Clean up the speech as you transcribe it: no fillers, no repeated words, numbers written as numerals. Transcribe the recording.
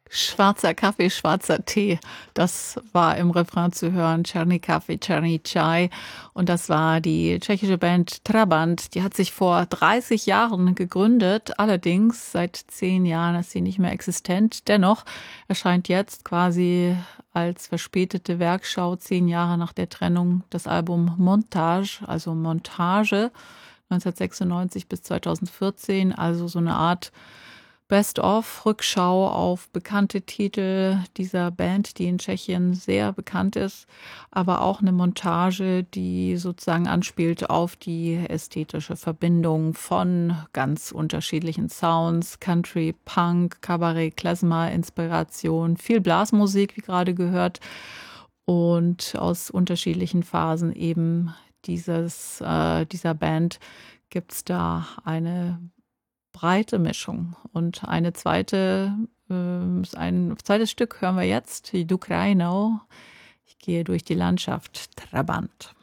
Schwarzer Kaffee, schwarzer Tee. Das war im Refrain zu hören. Černý kafe, černý čaj. Und das war die tschechische Band Trabant. Die hat sich vor 30 Jahren gegründet. Allerdings seit 10 Jahren ist sie nicht mehr existent. Dennoch erscheint jetzt quasi als verspätete Werkschau 10 Jahre nach der Trennung das Album Montage, also Montage, 1996 bis 2014. Also so eine Art Best-of-Rückschau auf bekannte Titel dieser Band, die in Tschechien sehr bekannt ist, aber auch eine Montage, die sozusagen anspielt auf die ästhetische Verbindung von ganz unterschiedlichen Sounds, Country, Punk, Kabarett, Klezmer-Inspiration, viel Blasmusik, wie gerade gehört, und aus unterschiedlichen Phasen eben dieser Band gibt es da eine breite Mischung. Und ein zweites Stück hören wir jetzt, die Dukrajno. Ich gehe durch die Landschaft, Trabant.